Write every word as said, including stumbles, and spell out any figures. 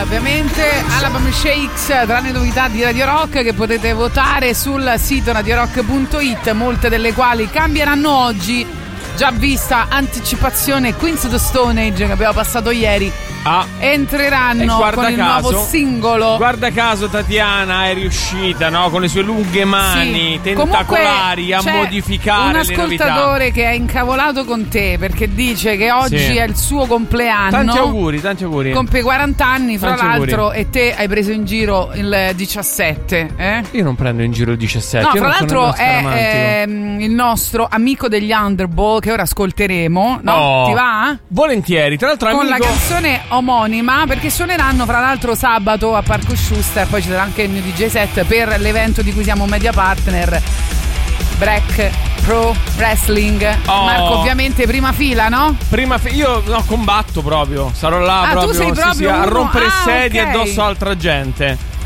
ovviamente Alabama Shakes, tra le novità di Radio Rock che potete votare sul sito radio rock punto it, molte delle quali cambieranno oggi. Già vista anticipazione Queens of the Stone Age che abbiamo passato ieri. Ah. Entreranno con il caso, nuovo singolo. Guarda caso Tatiana è riuscita, no, con le sue lunghe mani sì. tentacolari Comunque, a modificare un le novità. ascoltatore che è incavolato con te perché dice che oggi sì. è il suo compleanno. Tanti auguri, tanti auguri. Compie quaranta anni, fra tanti l'altro, auguri. e te hai preso in giro il diciassette, eh? Io non prendo in giro il diciassette. No, io fra non l'altro sono è ehm, il nostro amico degli Underball che ora ascolteremo, no? Oh, Ti va? Volentieri, tra l'altro con amico... la canzone omonima, perché suoneranno fra l'altro sabato a Parco Schuster, poi ci sarà anche il mio D J set per l'evento di cui siamo media partner, Break Pro Wrestling. Oh. Marco ovviamente prima fila, no? Prima fi- io no, combatto proprio, sarò là ah, proprio, tu sei sì, proprio sì, a uno... rompere ah, sedie okay. addosso a altra gente.